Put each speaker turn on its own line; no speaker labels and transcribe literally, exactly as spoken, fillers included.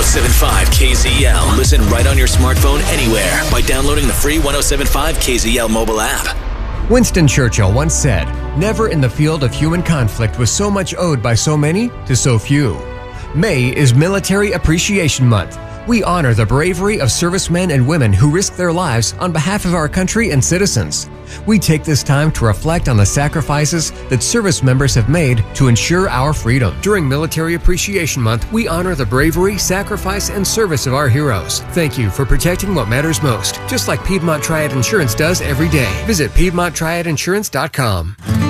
oh seven point five K Z L. Listen right on your smartphone anywhere by downloading the free one oh seven point five K Z L mobile app.
Winston Churchill once said, "Never in the field of human conflict was so much owed by so many to so few." May is Military Appreciation Month. We honor the bravery of servicemen and women who risk their lives on behalf of our country and citizens. We take this time to reflect on the sacrifices that service members have made to ensure our freedom. During Military Appreciation Month, we honor the bravery, sacrifice, and service of our heroes. Thank you for protecting what matters most, just like Piedmont Triad Insurance does every day. Visit Piedmont Triad Insurance dot com.